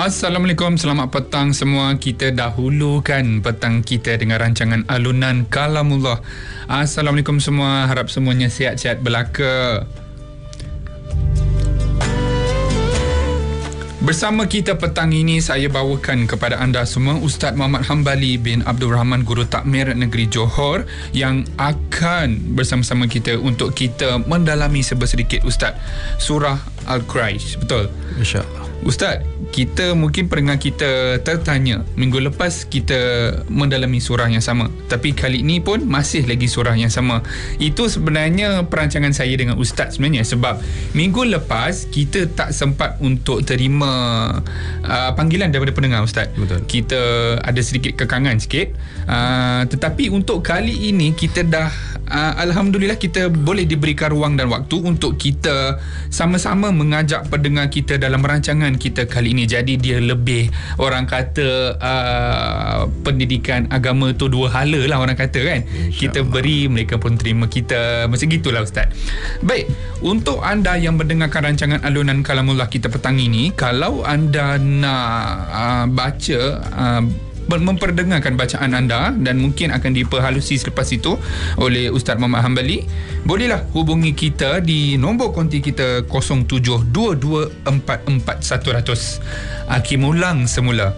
Assalamualaikum, selamat petang semua. Kita dahulukan petang kita dengan rancangan Alunan Kalamullah. Assalamualaikum semua, harap semuanya sihat-sihat belaka. Bersama kita petang ini, saya bawakan kepada anda semua Ustaz Muhammad Hambali bin Abdul Rahman, Guru Takmir Negeri Johor, yang akan bersama-sama kita untuk kita mendalami sedikit Ustaz surah Al-Quraish. Betul? InsyaAllah. Ustaz, kita mungkin pendengar kita tertanya, minggu lepas kita mendalami surah yang sama, tapi kali ini pun masih lagi surah yang sama. Itu sebenarnya perancangan saya dengan Ustaz sebenarnya, sebab minggu lepas kita tak sempat untuk terima panggilan daripada pendengar Ustaz. Betul. Kita ada sedikit kekangan sikit, tetapi untuk kali ini kita dah Alhamdulillah kita boleh diberikan ruang dan waktu untuk kita sama-sama mengajak pendengar kita dalam rancangan kita kali ini. Jadi dia lebih, orang kata pendidikan agama tu dua hala lah orang kata kan. Kita beri, mereka pun terima kita, macam gitulah Ustaz. Baik, untuk anda yang mendengarkan rancangan Alunan Kalamullah kita petang ini, kalau anda nak baca memperdengarkan bacaan anda dan mungkin akan diperhalusi selepas itu oleh Ustaz Muhammad Hambali, bolehlah hubungi kita di nombor konti kita 0722441100. Hakim ulang semula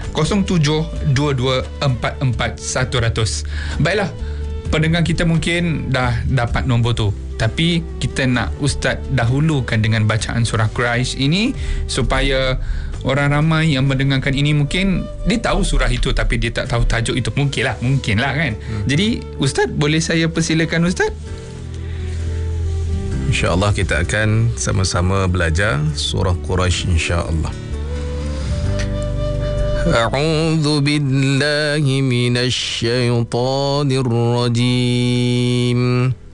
0722441100. Baiklah, pendengar kita mungkin dah dapat nombor tu, tapi kita nak Ustaz dahulukan dengan bacaan surah Quraisy ini supaya orang ramai yang mendengarkan ini mungkin dia tahu surah itu tapi dia tak tahu tajuk itu. Mungkinlah kan. Jadi Ustaz, boleh saya persilakan Ustaz? InsyaAllah kita akan sama-sama belajar surah Quraisy insyaAllah. A'udzu billahi minasy syaithanir rajim.